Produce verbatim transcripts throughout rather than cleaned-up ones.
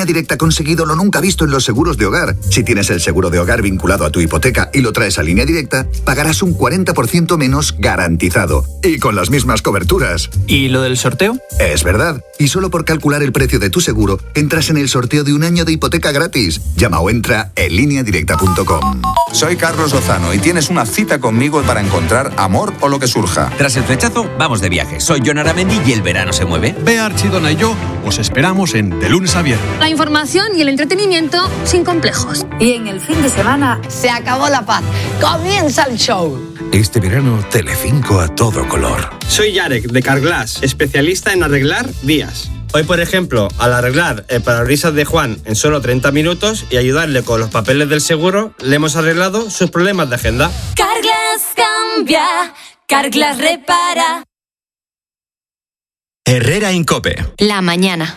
Línea Directa ha conseguido lo nunca visto en los seguros de hogar. Si tienes el seguro de hogar vinculado a tu hipoteca y lo traes a Línea Directa, pagarás un cuarenta por ciento menos garantizado. Y con las mismas coberturas. ¿Y lo del sorteo? Es verdad. Y solo por calcular el precio de tu seguro, entras en el sorteo de un año de hipoteca gratis. Llama o entra en línea directa punto com. Soy Carlos Lozano y tienes una cita conmigo para encontrar amor o lo que surja. Tras el flechazo, vamos de viaje. Soy Jon Aramendi y el verano se mueve. Bea Archidona y yo os esperamos en De Lunes a Viernes. La información y el entretenimiento sin complejos. Y en el fin de semana se acabó la paz. Comienza el show. Este verano, Telecinco a todo color. Soy Yarek, de Carglass, especialista en arreglar vías. Hoy, por ejemplo, al arreglar el parabrisas de Juan en solo treinta minutos y ayudarle con los papeles del seguro, le hemos arreglado sus problemas de agenda. Carglass cambia, Carglass repara. Herrera en COPE. La mañana.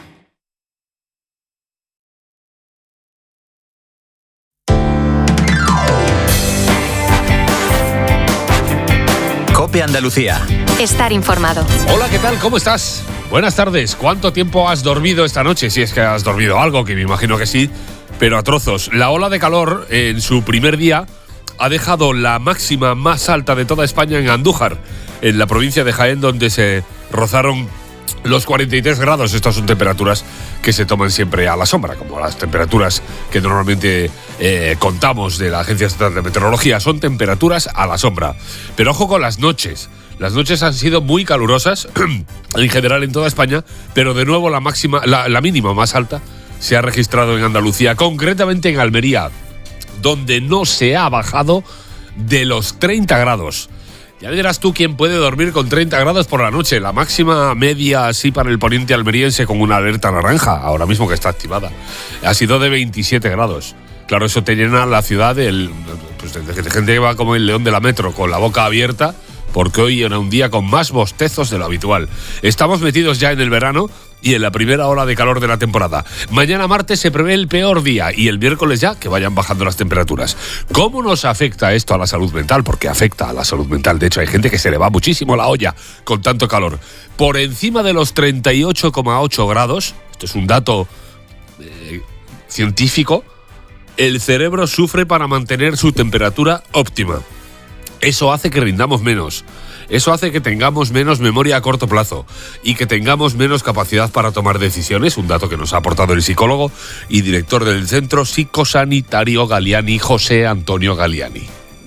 COPE Andalucía. Estar informado. Hola, ¿qué tal? ¿Cómo estás? Buenas tardes. ¿Cuánto tiempo has dormido esta noche? Si es que has dormido algo, que me imagino que sí, pero a trozos. La ola de calor en su primer día ha dejado la máxima más alta de toda España en Andújar, en la provincia de Jaén, donde se rozaron los cuarenta y tres grados. Estas son temperaturas que se toman siempre a la sombra, como las temperaturas que normalmente eh, contamos de la Agencia Estatal de Meteorología. Son temperaturas a la sombra. Pero ojo con las noches. Las noches han sido muy calurosas, en general en toda España, pero de nuevo la máxima, la, la mínima más alta se ha registrado en Andalucía, concretamente en Almería, donde no se ha bajado de los treinta grados. Ya verás tú quién puede dormir con treinta grados por la noche. La máxima media así para el poniente almeriense, con una alerta naranja, ahora mismo que está activada, ha sido de veintisiete grados. Claro, eso te llena la ciudad del, pues, de gente que va como el león de la metro, con la boca abierta, porque hoy era un día con más bostezos de lo habitual. Estamos metidos ya en el verano y en la primera ola de calor de la temporada. Mañana martes se prevé el peor día y el miércoles ya que vayan bajando las temperaturas. ¿Cómo nos afecta esto a la salud mental? Porque afecta a la salud mental. De hecho, hay gente que se le va muchísimo la olla con tanto calor. Por encima de los treinta y ocho coma ocho grados, esto es un dato eh, científico, el cerebro sufre para mantener su temperatura óptima. Eso hace que rindamos menos, eso hace que tengamos menos memoria a corto plazo y que tengamos menos capacidad para tomar decisiones, un dato que nos ha aportado el psicólogo y director del Centro Psicosanitario Galiani, José Antonio Galiani.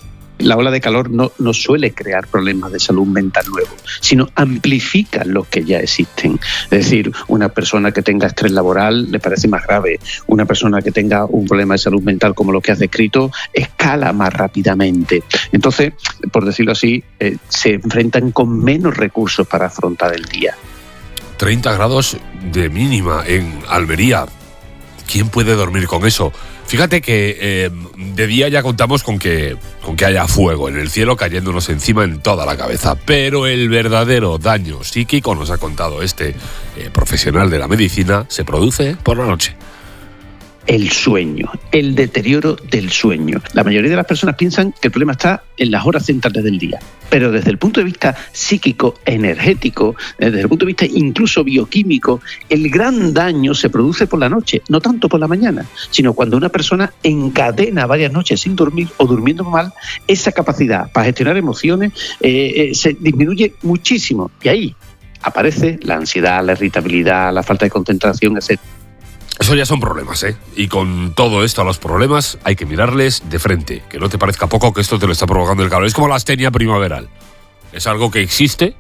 La ola de calor no, no suele crear problemas de salud mental nuevos, sino amplifica los que ya existen. Es decir, una persona que tenga estrés laboral le parece más grave. Una persona que tenga un problema de salud mental como lo que has descrito escala más rápidamente. Entonces, por decirlo así, eh, se enfrentan con menos recursos para afrontar el día. treinta grados de mínima en Almería. ¿Quién puede dormir con eso? Fíjate que eh, de día ya contamos con que, con que haya fuego en el cielo cayéndonos encima en toda la cabeza, pero el verdadero daño psíquico, nos ha contado este eh, profesional de la medicina, se produce por la noche. El sueño, el deterioro del sueño. La mayoría de las personas piensan que el problema está en las horas centrales del día, pero desde el punto de vista psíquico, energético, desde el punto de vista incluso bioquímico, el gran daño se produce por la noche, no tanto por la mañana, sino cuando una persona encadena varias noches sin dormir o durmiendo mal, esa capacidad para gestionar emociones eh, eh, se disminuye muchísimo y ahí aparece la ansiedad, la irritabilidad, la falta de concentración, etcétera. Eso ya son problemas, ¿eh? Y con todo esto a los problemas hay que mirarles de frente. Que no te parezca poco que esto te lo está provocando el calor. Es como la astenia primaveral. Es algo que existe,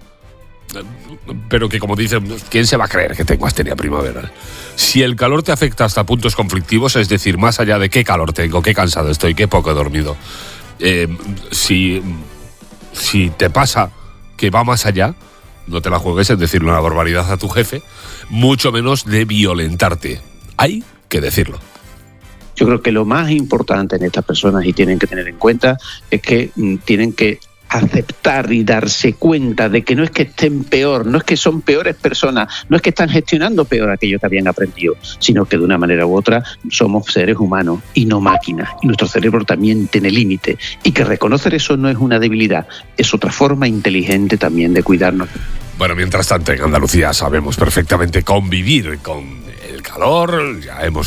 pero que, como dicen, ¿quién se va a creer que tengo astenia primaveral? Si el calor te afecta hasta puntos conflictivos, es decir, más allá de qué calor tengo, qué cansado estoy, qué poco he dormido, eh, si, si te pasa que va más allá, no te la juegues en decirle una barbaridad a tu jefe, mucho menos de violentarte. Hay que decirlo. Yo creo que lo más importante en estas personas, y tienen que tener en cuenta, es que mm, tienen que aceptar y darse cuenta de que no es que estén peor, no es que son peores personas, no es que están gestionando peor aquello que habían aprendido, sino que de una manera u otra somos seres humanos y no máquinas, y nuestro cerebro también tiene límite, y que reconocer eso no es una debilidad, es otra forma inteligente también de cuidarnos. Bueno, mientras tanto, en Andalucía sabemos perfectamente convivir con el calor, ya hemos